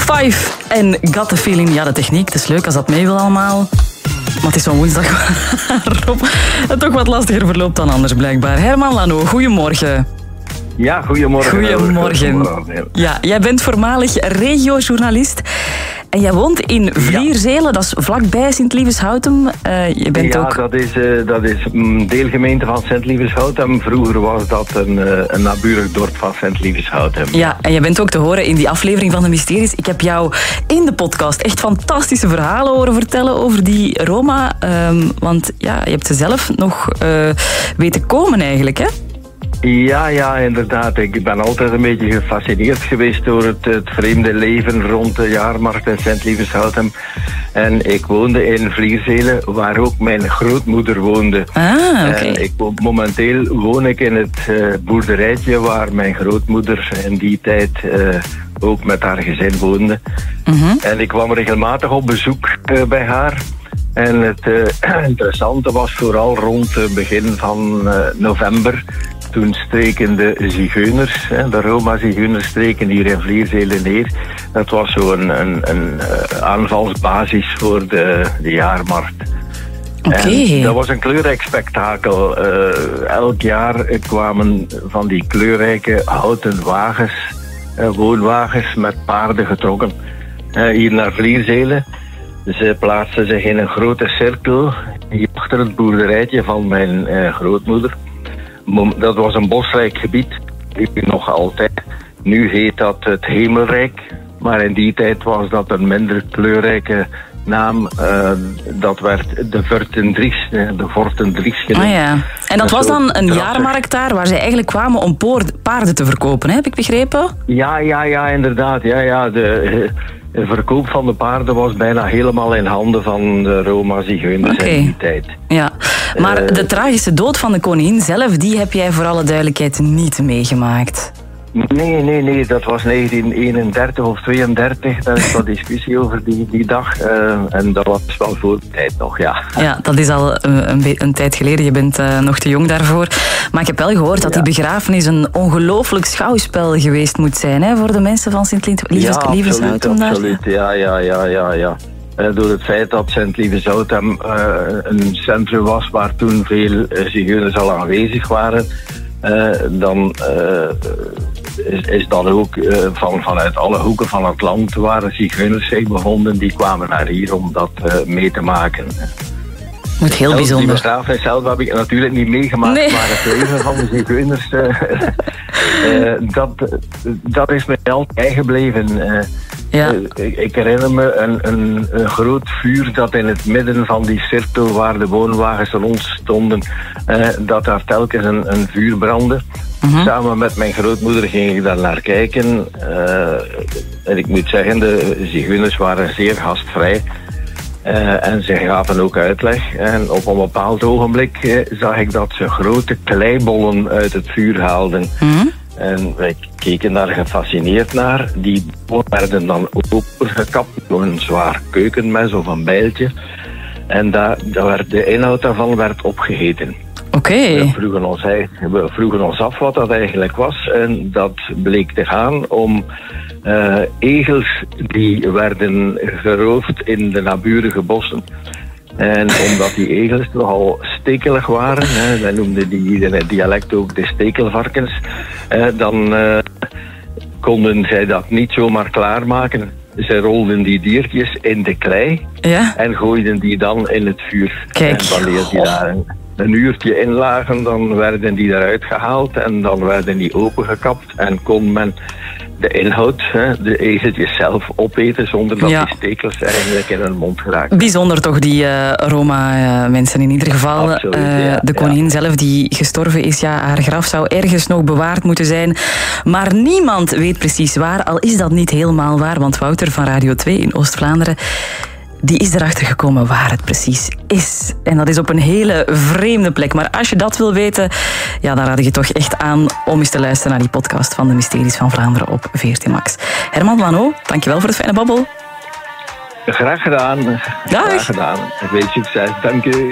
5 en Got the Feeling. Ja, de techniek, het is leuk als dat mee wil allemaal. Maar het is zo'n woensdag waarop het toch wat lastiger verloopt dan anders blijkbaar. Herman Lano, goedemorgen. Ja, goedemorgen. Goedemorgen. Ja, jij bent voormalig regiojournalist. En jij woont in Vlierzelen, dat is vlakbij Sint-Lieveshouten. Je bent ook... dat is een deelgemeente van Sint-Lieveshouten. Vroeger was dat een naburig dorp van Sint-Lieveshouten. Ja, en je bent ook te horen in die aflevering van de Mysteries. Ik heb jou in de podcast echt fantastische verhalen horen vertellen over die Roma. Want ja, je hebt ze zelf nog weten komen eigenlijk, hè? Ja, inderdaad. Ik ben altijd een beetje gefascineerd geweest door het vreemde leven rond de jaarmarkt in Sint-Lieveshouten. En ik woonde in Vlierzelen, waar ook mijn grootmoeder woonde. Okay. En momenteel woon ik in het boerderijtje waar mijn grootmoeder in die tijd ook met haar gezin woonde. Mm-hmm. En ik kwam regelmatig op bezoek bij haar. En het interessante was vooral rond het begin van november. Toen streken de zigeuners, de Roma-zigeuners, streken hier in Vlierzelen neer. Dat was zo een aanvalsbasis voor de jaarmarkt. Okay. En dat was een kleurrijk spektakel. Elk jaar kwamen van die kleurrijke houten wagens, woonwagens met paarden getrokken, hier naar Vlierzelen. Ze plaatsten zich in een grote cirkel hier achter het boerderijtje van mijn grootmoeder. Dat was een bosrijk gebied, nu nog altijd. Nu heet dat het Hemelrijk, maar in die tijd was dat een minder kleurrijke naam. Dat werd de Vortendries genoemd. Oh ja. En dat was dan een jaarmarkt daar waar ze eigenlijk kwamen om paarden te verkopen, heb ik begrepen? Ja, inderdaad. Ja. De verkoop van de paarden was bijna helemaal in handen van de Roma-zigeuners in die tijd. Ja, maar de tragische dood van de koningin zelf, die heb jij voor alle duidelijkheid niet meegemaakt. Nee, dat was 1931 of 32. Daar is wat discussie over die dag. En dat was wel voor de tijd nog, ja. Ja, dat is al een tijd geleden. Je bent nog te jong daarvoor. Maar ik heb wel gehoord dat die begrafenis een ongelooflijk schouwspel geweest moet zijn, hè, voor de mensen van Sint-Lieveshouten. Ja, absoluut. Ja. Door het feit dat Sint-Lieveshouten een centrum was waar toen veel zigeuners al aanwezig waren, dan is dat ook vanuit alle hoeken van het land waar zigeuners zich bevonden, die kwamen naar hier om dat mee te maken. Moet heel bijzonder. Die begrafenis zelf heb ik natuurlijk niet meegemaakt, maar het leven van de zigeuners, dat is mij altijd bijgebleven. Ik herinner me een groot vuur dat in het midden van die cirkel waar de woonwagens rond stonden, dat daar telkens een vuur brandde. Mm-hmm. Samen met mijn grootmoeder ging ik daar naar kijken. En ik moet zeggen, de zigeuners waren zeer gastvrij. En ze gaven ook uitleg. En op een bepaald ogenblik zag ik dat ze grote kleibollen uit het vuur haalden. Mm-hmm. En wij keken daar gefascineerd naar. Die bollen werden dan opengekapt door een zwaar keukenmes of een bijltje. En de inhoud daarvan werd opgegeten. Oké. We vroegen ons af wat dat eigenlijk was. En dat bleek te gaan om egels die werden geroofd in de naburige bossen. En omdat die egels nogal stekelig waren, wij noemden die in het dialect ook de stekelvarkens, dan konden zij dat niet zomaar klaarmaken. Ze rolden die diertjes in de klei en gooiden die dan in het vuur. Kijk. En wanneer die daar een uurtje in lagen, dan werden die eruit gehaald en dan werden die opengekapt en kon men de inhoud, de egeltjes zelf opeten zonder dat die stekels eigenlijk in hun mond geraken. Bijzonder toch, die Roma-mensen in ieder geval. Absoluut, de koningin zelf die gestorven is, haar graf zou ergens nog bewaard moeten zijn. Maar niemand weet precies waar, al is dat niet helemaal waar, want Wouter van Radio 2 in Oost-Vlaanderen, die is erachter gekomen waar het precies is. En dat is op een hele vreemde plek. Maar als je dat wil weten, dan raad ik je toch echt aan om eens te luisteren naar die podcast van de Mysteries van Vlaanderen op VRT Max. Herman Lano, dankjewel voor het fijne babbel. Graag gedaan. Dag. Graag gedaan. Veel succes. Dank u.